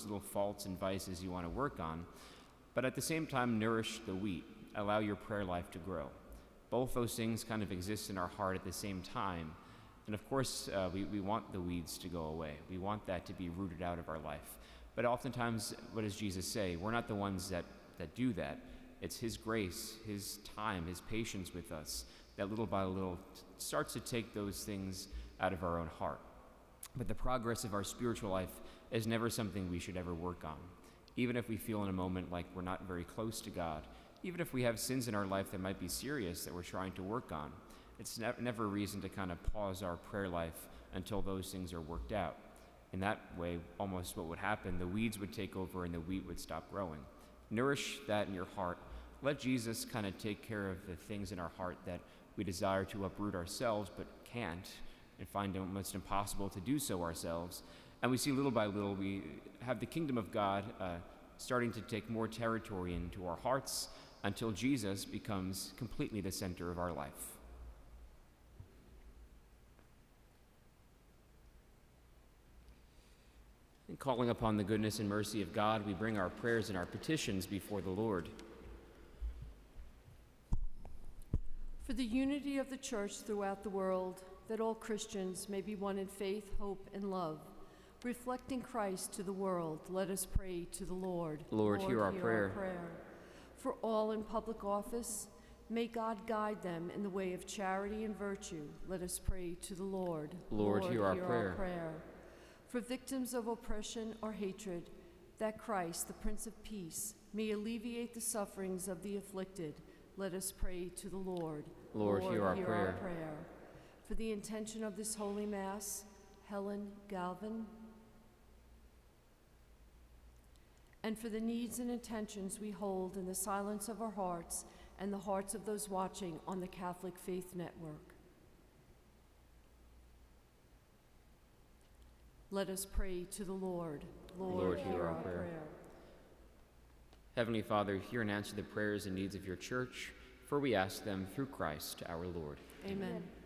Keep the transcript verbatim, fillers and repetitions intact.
little faults and vices you want to work on, but at the same time nourish the wheat, allow your prayer life to grow. Both those things kind of exist in our heart at the same time. And of course, uh, we, we want the weeds to go away. We want that to be rooted out of our life. But oftentimes, what does Jesus say? We're not the ones that, that do that. It's his grace, his time, his patience with us that little by little starts to take those things out of our own heart. But the progress of our spiritual life is never something we should ever work on. Even if we feel in a moment like we're not very close to God, even if we have sins in our life that might be serious that we're trying to work on, it's ne- never a reason to kind of pause our prayer life until those things are worked out. In that way, almost what would happen, the weeds would take over and the wheat would stop growing. Nourish that in your heart. Let Jesus kind of take care of the things in our heart that we desire to uproot ourselves but can't, and find it almost impossible to do so ourselves. And we see little by little we have the kingdom of God uh, starting to take more territory into our hearts until Jesus becomes completely the center of our life. And calling upon the goodness and mercy of God, we bring our prayers and our petitions before the Lord. For the unity of the Church throughout the world, that all Christians may be one in faith, hope, and love. Reflecting Christ to the world, let us pray to the Lord. Lord, Lord hear our hear prayer. Our prayer. For all in public office, may God guide them in the way of charity and virtue. Let us pray to the Lord. Lord, Lord hear our hear prayer. Our prayer. For victims of oppression or hatred, that Christ, the Prince of Peace, may alleviate the sufferings of the afflicted. Let us pray to the Lord. Lord, Lord hear our hear prayer. Our prayer. For the intention of this Holy Mass, Helen Galvin, and for the needs and intentions we hold in the silence of our hearts and the hearts of those watching on the Catholic Faith Network. Let us pray to the Lord. Lord, Lord, hear, hear our our prayer. prayer. Heavenly Father, hear and answer the prayers and needs of your church, for we ask them through Christ our Lord. Amen.